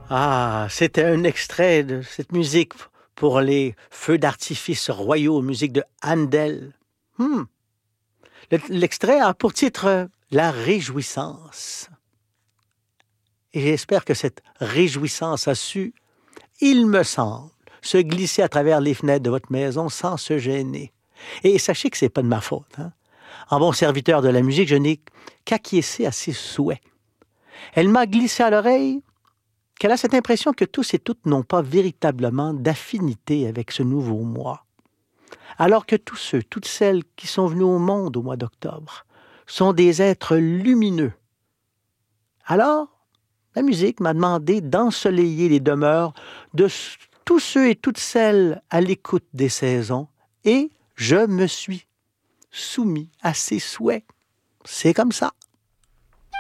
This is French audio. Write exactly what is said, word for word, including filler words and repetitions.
Ah, c'était un extrait de cette musique pour les feux d'artifice royaux, musique de Handel. Hmm. Le- L'extrait a pour titre euh, La réjouissance. Et j'espère que cette réjouissance a su, il me semble, se glisser à travers les fenêtres de votre maison sans se gêner. Et sachez que c'est pas de ma faute, hein. En bon serviteur de la musique, je n'ai qu'acquiescé à ses souhaits. Elle m'a glissé à l'oreille qu'elle a cette impression que tous et toutes n'ont pas véritablement d'affinité avec ce nouveau moi. Alors que tous ceux, toutes celles qui sont venus au monde au mois d'octobre sont des êtres lumineux. Alors, la musique m'a demandé d'ensoleiller les demeures de s- tous ceux et toutes celles à l'écoute des saisons, et je me suis soumis à ses souhaits. C'est comme ça.